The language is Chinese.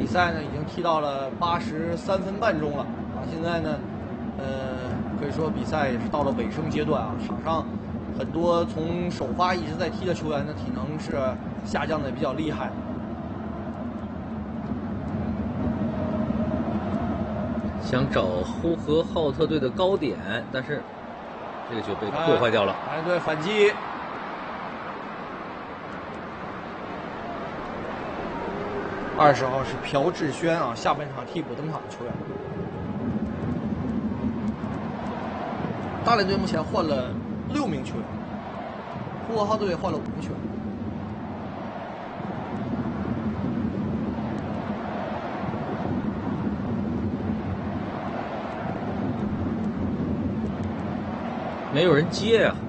赛呢已经踢到了83分半钟了啊，现在呢，可以说比赛也是到了尾声阶段啊，场上很多从首发一直在踢的球员呢，体能是下降的比较厉害。 想找呼和浩特队的高点，但是这个球被破坏掉了。 哎，对，反击。20号是朴智轩啊，下半场替补登场的球员。大连队目前换了6名球员，呼和浩特队换了5名球员。 没有人接啊！